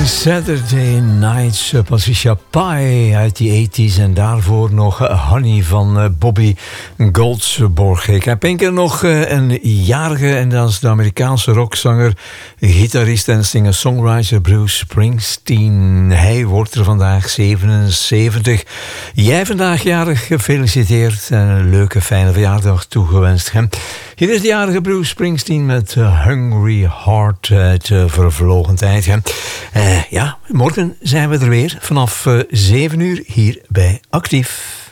Saturday Nights, Patricia Pai uit de 80s en daarvoor nog Honey van Bobby Goldsborg. Ik heb één keer nog een jarige en dat is de Amerikaanse rockzanger, gitarist en singer-songwriter Bruce Springsteen. Hij wordt er vandaag 77. Jij vandaag jarig, gefeliciteerd en een leuke fijne verjaardag toegewenst. Hier is de jarige Bruce Springsteen met Hungry Heart uit vervlogen tijd. Ja, morgen zijn we er weer vanaf 7 uur hier bij Actief.